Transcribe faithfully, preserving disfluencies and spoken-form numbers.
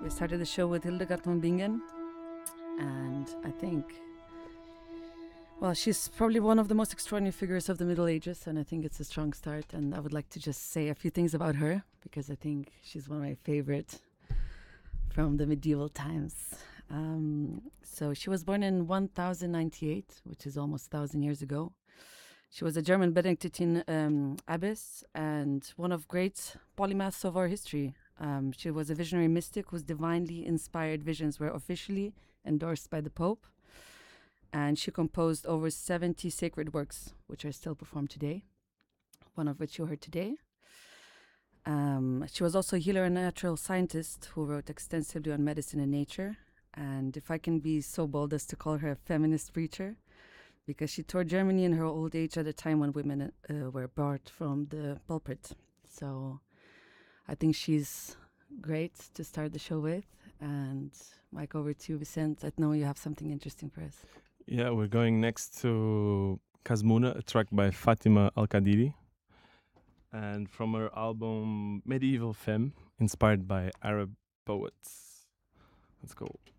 We started the show with Hildegard von Bingen, and I think, well, she's probably one of the most extraordinary figures of the Middle Ages, and I think it's a strong start. And I would like to just say a few things about her, because I think she's one of my favorite from the medieval times. Um, so she was born in one thousand ninety-eight, which is almost a thousand years ago. She was a German Benedictine um, abbess and one of great polymaths of our history. Um, she was a visionary mystic whose divinely inspired visions were officially endorsed by the Pope. And she composed over seventy sacred works, which are still performed today, one of which you heard today. Um, she was also a healer and natural scientist who wrote extensively on medicine and nature. And if I can be so bold as to call her a feminist preacher, because she toured Germany in her old age at a time when women uh, were barred from the pulpit. So I think she's great to start the show with. And Mike, over to you, Vicente. I know you have something interesting for us. Yeah, we're going next to Kazmuna, a track by Fatima Al-Qadiri. And from her album Medieval Femme, inspired by Arab poets. Let's go.